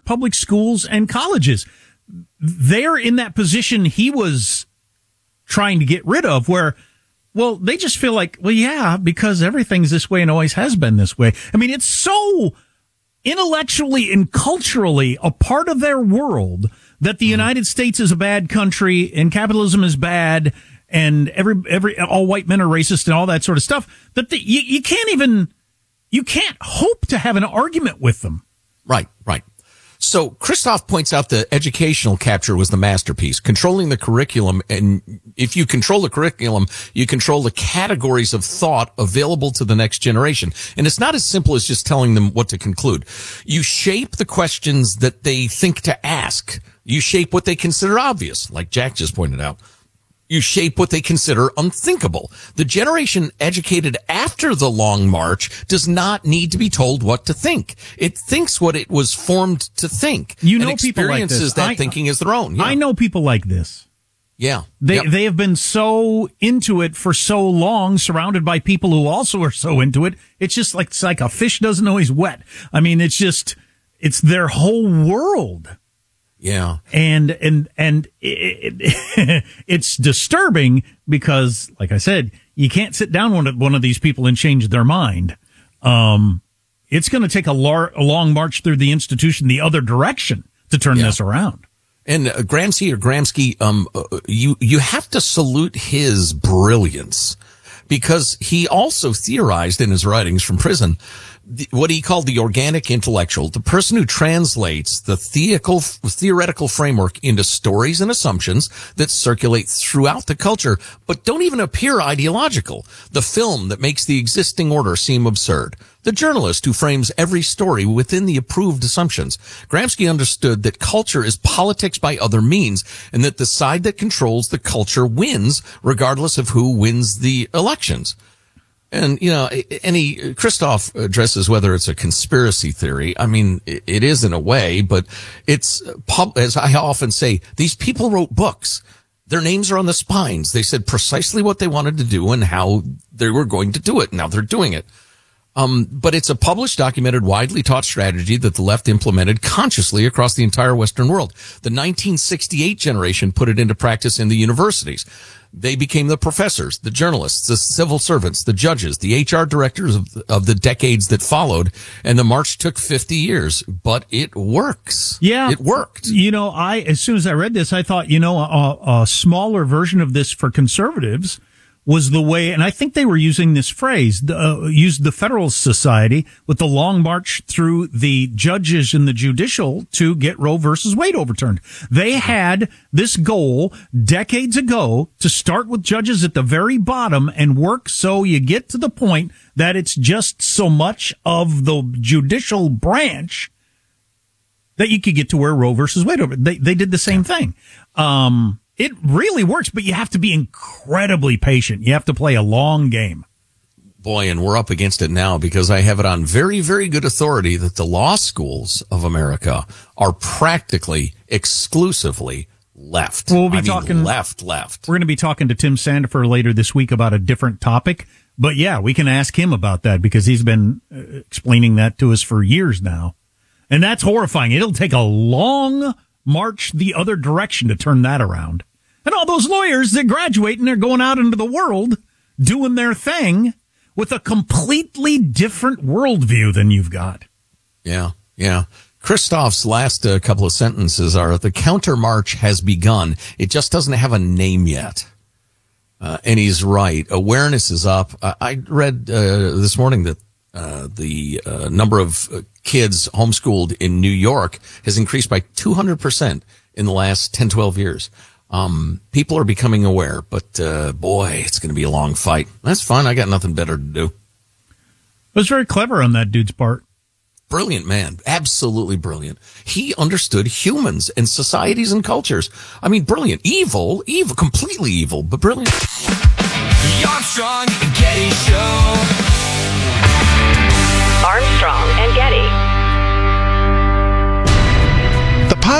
York public schools and colleges. They're in that position he was trying to get rid of, where, well, they just feel like, well, yeah, because everything's this way and always has been this way. I mean, it's so intellectually and culturally a part of their world that the United States is a bad country and capitalism is bad and every all white men are racist and all that sort of stuff, that you can't hope to have an argument with them. Right. So Christoph points out the educational capture was the masterpiece, controlling the curriculum. And if you control the curriculum, you control the categories of thought available to the next generation. And it's not as simple as just telling them what to conclude. You shape the questions that they think to ask. You shape what they consider obvious, like Jack just pointed out. You shape what they consider unthinkable. The generation educated after the Long March does not need to be told what to think. It thinks what it was formed to think. You know, and people like this. experiences that thinking as their own. Yeah. I know people like this. Yeah. They have been so into it for so long, surrounded by people who also are so into it. It's just like, it's like a fish doesn't know he's wet. I mean, it's their whole world. Yeah. And it's disturbing because, like I said, you can't sit down one of these people and change their mind. It's going to take a long march through the institution the other direction to turn this around. And Gramsci, you have to salute his brilliance, because he also theorized in his writings from prison what he called the organic intellectual, the person who translates the theoretical framework into stories and assumptions that circulate throughout the culture, but don't even appear ideological. The film that makes the existing order seem absurd. The journalist who frames every story within the approved assumptions. Gramsci understood that culture is politics by other means, and that the side that controls the culture wins, regardless of who wins the elections. And, Christoph addresses whether it's a conspiracy theory. I mean, it is in a way, but it's, as I often say, these people wrote books. Their names are on the spines. They said precisely what they wanted to do and how they were going to do it. Now they're doing it. But it's a published, documented, widely taught strategy that the left implemented consciously across the entire Western world. The 1968 generation put it into practice in the universities. They became the professors, the journalists, the civil servants, the judges, the HR directors of the decades that followed. And the march took 50 years, but it works. Yeah. It worked. As soon as I read this, I thought, a smaller version of this for conservatives was the way, and I think they were using this phrase, used the Federalist Society with the long march through the judges in the judicial to get Roe versus Wade overturned. They had this goal decades ago to start with judges at the very bottom and work so you get to the point that it's just so much of the judicial branch that you could get to where Roe versus Wade over. They did the same thing. It really works, but you have to be incredibly patient. You have to play a long game. Boy, and we're up against it now because I have it on very, very good authority that the law schools of America are practically exclusively left. We'll be talking left. We're going to be talking to Tim Sandifer later this week about a different topic. But yeah, we can ask him about that because he's been explaining that to us for years now. And that's horrifying. It'll take a long march the other direction to turn that around. And all those lawyers that graduate and they're going out into the world doing their thing with a completely different worldview than you've got. Yeah. Christoph's last couple of sentences are, the counter march has begun. It just doesn't have a name yet. And he's right. Awareness is up. I read this morning that the number of kids homeschooled in New York has increased by 200% in the last 10, 12 years. People are becoming aware, but boy, it's going to be a long fight. That's fine. I got nothing better to do. It was very clever on that dude's part. Brilliant man. Absolutely brilliant. He understood humans and societies and cultures. I mean, brilliant. Evil, completely evil, but brilliant. The Armstrong and Getty Show. Armstrong and Getty. The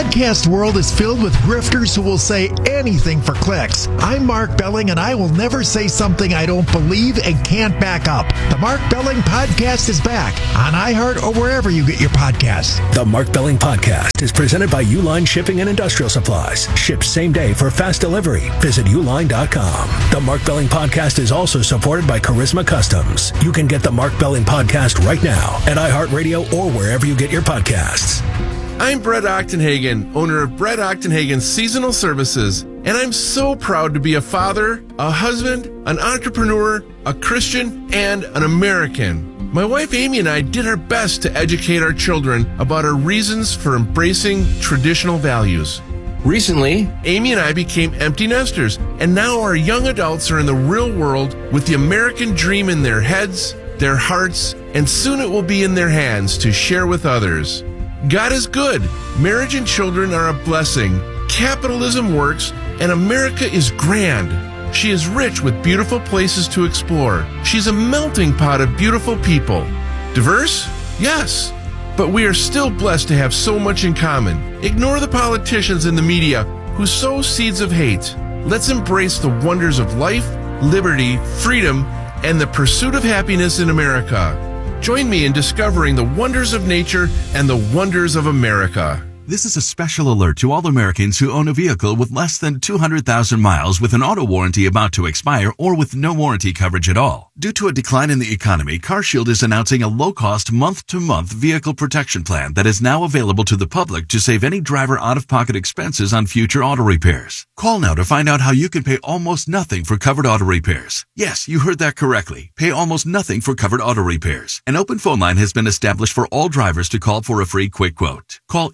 podcast world is filled with grifters who will say anything for clicks. I'm Mark Belling, and I will never say something I don't believe and can't back up. The Mark Belling Podcast is back on iHeart or wherever you get your podcasts. The Mark Belling Podcast is presented by Uline Shipping and Industrial Supplies. Ships same day for fast delivery. Visit uline.com. The Mark Belling Podcast is also supported by Charisma Customs. You can get the Mark Belling Podcast right now at iHeartRadio or wherever you get your podcasts. I'm Brett Ochtenhagen, owner of Brett Ochtenhagen Seasonal Services, and I'm so proud to be a father, a husband, an entrepreneur, a Christian, and an American. My wife Amy and I did our best to educate our children about our reasons for embracing traditional values. Recently, Amy and I became empty nesters, and now our young adults are in the real world with the American dream in their heads, their hearts, and soon it will be in their hands to share with others. God is good. Marriage and children are a blessing. Capitalism works, and America is grand. She is rich with beautiful places to explore. She's a melting pot of beautiful people. Diverse? Yes. But we are still blessed to have so much in common. Ignore the politicians and the media who sow seeds of hate. Let's embrace the wonders of life, liberty, freedom, and the pursuit of happiness in America. Join me in discovering the wonders of nature and the wonders of America. This is a special alert to all Americans who own a vehicle with less than 200,000 miles with an auto warranty about to expire or with no warranty coverage at all. Due to a decline in the economy, CarShield is announcing a low-cost month-to-month vehicle protection plan that is now available to the public to save any driver out-of-pocket expenses on future auto repairs. Call now to find out how you can pay almost nothing for covered auto repairs. Yes, you heard that correctly. Pay almost nothing for covered auto repairs. An open phone line has been established for all drivers to call for a free quick quote. Call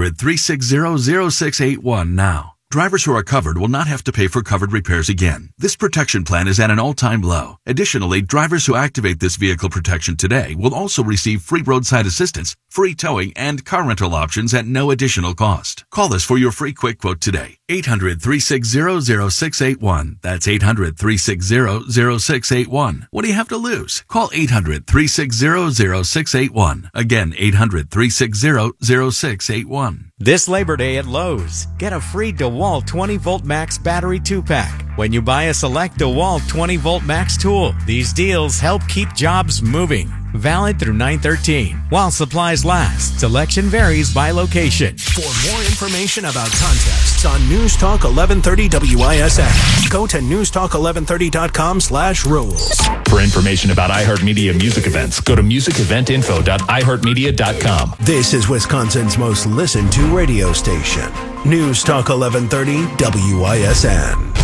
800-360-0681 now. Drivers who are covered will not have to pay for covered repairs again. This protection plan is at an all-time low. Additionally, drivers who activate this vehicle protection today will also receive free roadside assistance, free towing, and car rental options at no additional cost. Call us for your free quick quote today. 800-360-0681. That's 800-360-0681. What do you have to lose? Call 800-360-0681. Again, 800-360-0681. This Labor Day at Lowe's, get a free DeWalt 20-volt max battery 2-pack when you buy a select DeWalt 20-volt max tool. These deals help keep jobs moving. Valid through 9/13. While supplies last, selection varies by location. For more information about contests on News Talk 1130 WISN, go to newstalk1130.com/rules. For information about iHeartMedia music events, go to musiceventinfo.iheartmedia.com. This is Wisconsin's most listened to radio station, News Talk 1130 WISN.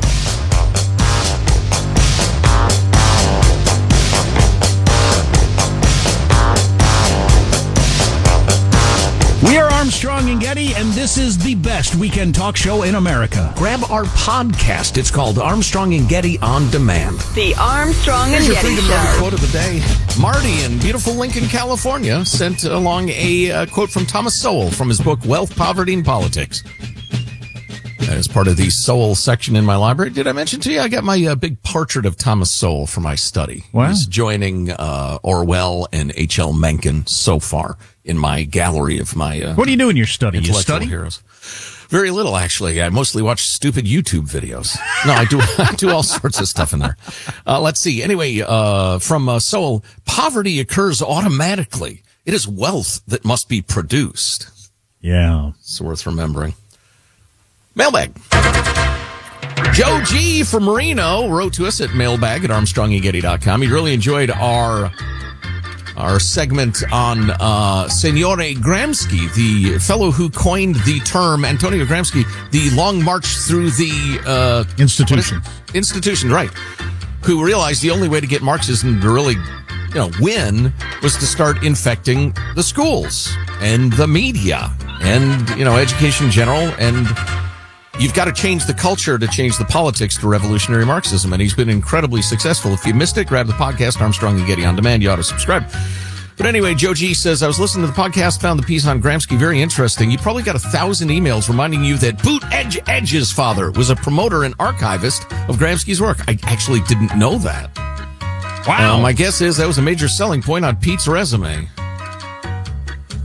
We are Armstrong and Getty, and this is the best weekend talk show in America. Grab our podcast. It's called Armstrong and Getty On Demand. The Armstrong and Getty Show. Quote of the day. Marty in beautiful Lincoln, California sent along a quote from Thomas Sowell from his book Wealth, Poverty, and Politics. As part of the Sowell section in my library, did I mention to you I got my big portrait of Thomas Sowell for my study? Wow. He's joining Orwell and H.L. Mencken so far in my gallery of my What do you do in your study? You intellectual study? heroes. Very little, actually. I mostly watch stupid YouTube videos. No, I do all sorts of stuff in there. Let's see. Anyway, from Sowell, poverty occurs automatically. It is wealth that must be produced. Yeah. It's worth remembering. Mailbag. Joe G. from Reno wrote to us at mailbag@armstrongandgetty.com. He really enjoyed our segment on Signore Gramsci, the fellow who coined the term, Antonio Gramsci, the long march through the Institution. Institution, right. Who realized the only way to get Marxism to really win was to start infecting the schools and the media and, education in general. And you've got to change the culture to change the politics to revolutionary Marxism. And he's been incredibly successful. If you missed it, grab the podcast, Armstrong and Getty On Demand. You ought to subscribe. But anyway, Joe G says, I was listening to the podcast, found the piece on Gramsci very interesting. You probably got 1,000 emails reminding you that Boot Edge's father was a promoter and archivist of Gramsci's work. I actually didn't know that. Wow. My guess is that was a major selling point on Pete's resume.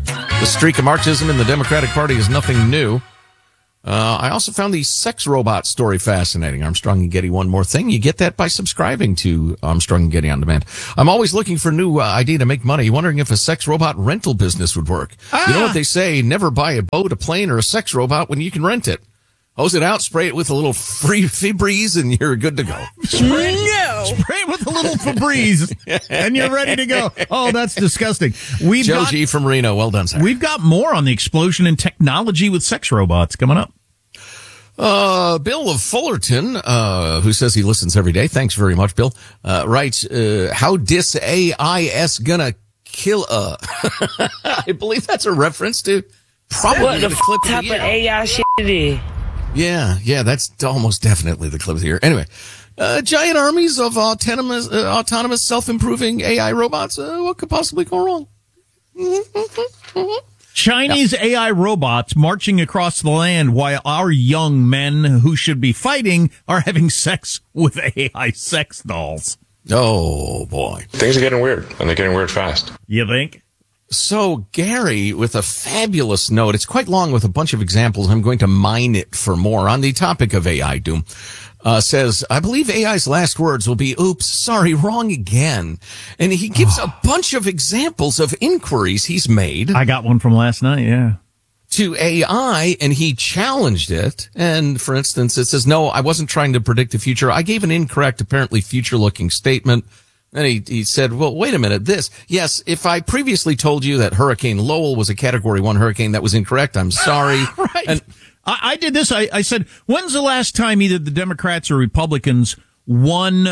The streak of Marxism in the Democratic Party is nothing new. I also found the sex robot story fascinating. Armstrong and Getty, one more thing. You get that by subscribing to Armstrong and Getty On Demand. I'm always looking for a new idea to make money, wondering if a sex robot rental business would work. You know what they say, never buy a boat, a plane, or a sex robot when you can rent it. Hose it out, spray it with a little free Febreze, and you're good to go. Spray it with a little Febreze, and you're ready to go. Oh, that's disgusting. Joe G. from Reno. Well done, sir. We've got more on the explosion in technology with sex robots coming up. Bill of Fullerton, who says he listens every day. Thanks very much, Bill. Writes, how dis AIS gonna kill I believe that's a reference to probably what the clip type of AI shit it is. Yeah, that's almost definitely the clip here. Anyway, giant armies of autonomous self-improving AI robots. What could possibly go wrong? Chinese AI robots marching across the land while our young men who should be fighting are having sex with AI sex dolls. Oh, boy. Things are getting weird, and they're getting weird fast. You think? So Gary, with a fabulous note, it's quite long with a bunch of examples. I'm going to mine it for more on the topic of AI doom. Says, I believe AI's last words will be, oops, sorry, wrong again. And he gives a bunch of examples of inquiries he's made. I got one from last night, yeah. To AI, and he challenged it. And for instance, it says, no, I wasn't trying to predict the future. I gave an incorrect, apparently future-looking statement. And he said, well, wait a minute, yes, if I previously told you that Hurricane Lowell was a Category 1 hurricane, that was incorrect. I'm sorry. Right. And I did this. I said, when's the last time either the Democrats or Republicans won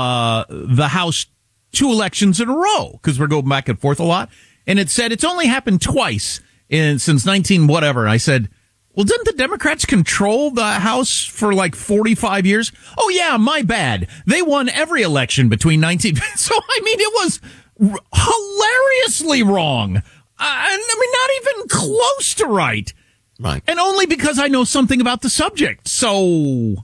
the House 2 elections in a row? Because we're going back and forth a lot. And it said it's only happened twice since 19 whatever. And I said, well, didn't the Democrats control the House for like 45 years? Oh, yeah, my bad. They won every election between 19. So, I mean, it was hilariously wrong. I mean, not even close to right. Right. And only because I know something about the subject. So,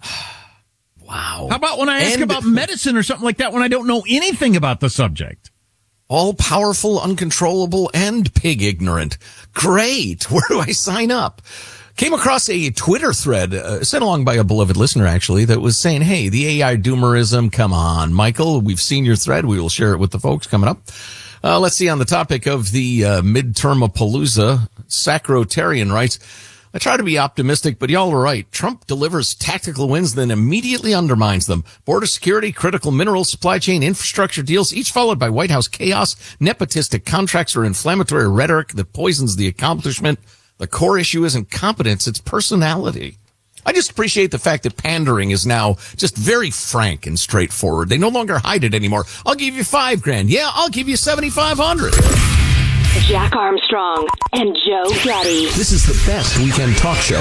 wow. How about when I ask about medicine or something like that when I don't know anything about the subject? All powerful, uncontrollable, and pig ignorant. Great. Where do I sign up? Came across a Twitter thread sent along by a beloved listener, actually, that was saying, hey, the AI doomerism, come on, Michael, we've seen your thread. We will share it with the folks coming up. Let's see, on the topic of the midterm-a-palooza, Sacrotarian writes, I try to be optimistic, but y'all are right. Trump delivers tactical wins, then immediately undermines them. Border security, critical minerals, supply chain, infrastructure deals, each followed by White House chaos, nepotistic contracts, or inflammatory rhetoric that poisons the accomplishment. The core issue isn't competence, it's personality. I just appreciate the fact that pandering is now just very frank and straightforward. They no longer hide it anymore. I'll give you $5,000. Yeah, I'll give you $7,500. Jack Armstrong and Joe Getty. This is the best weekend talk show